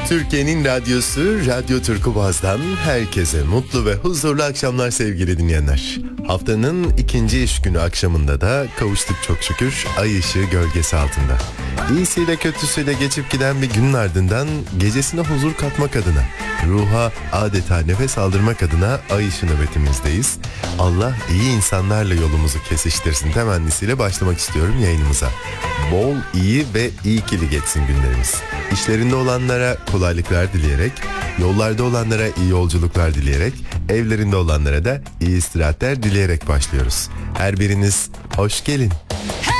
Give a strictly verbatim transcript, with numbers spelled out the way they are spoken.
Türkiye'nin radyosu Radyo Turkuaz'dan herkese mutlu ve huzurlu akşamlar sevgili dinleyenler. Haftanın ikinci iş günü akşamında da kavuştuk çok şükür ay ışığı gölgesi altında. İyisiyle kötüsüyle geçip giden bir günün ardından gecesine huzur katmak adına, ruha adeta nefes aldırmak adına ay ışığı nöbetimizdeyiz. Allah iyi insanlarla yolumuzu kesiştirsin temennisiyle başlamak istiyorum yayınımıza. Bol, iyi ve iyi kili geçsin günlerimiz. İşlerinde olanlara kolaylıklar dileyerek, yollarda olanlara iyi yolculuklar dileyerek, evlerinde olanlara da iyi istirahatler dileyerek başlıyoruz. Her biriniz hoş gelin.